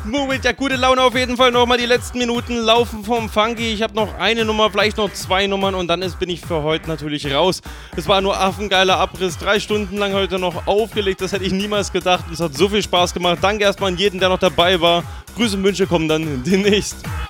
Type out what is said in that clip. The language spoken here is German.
Moment, ja, gute Laune auf jeden Fall. Nochmal die letzten Minuten laufen vom Funky. Ich habe noch eine Nummer, vielleicht noch 2 Nummern und dann bin ich für heute natürlich raus. Es war nur affengeiler Abriss. 3 Stunden lang heute noch aufgelegt. Das hätte ich niemals gedacht. Es hat so viel Spaß gemacht. Danke erstmal an jeden, der noch dabei war. Grüße und Wünsche kommen dann demnächst.